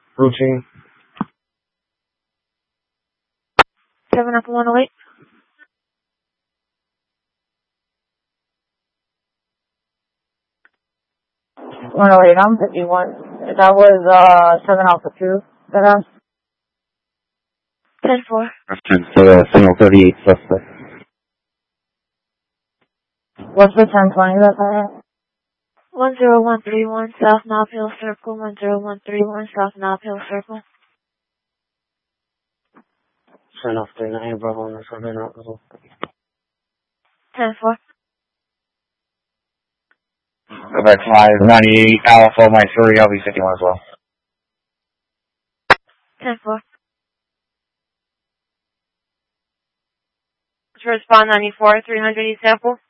Routine. 7 Echo 108. 108, I'm 51. That was 7 Alpha 2. That was 10-4. Signal 38 suspect. What's the 1020 that's on? 10131 South Knob Hill Circle, 10131 South Knob Hill Circle. Sign off 39, Bravo, on this one, 10-4. Go back 598 Alpha, Mike 3, I'll be 51 as well. 10-4. Respond 94, 300 East Apple.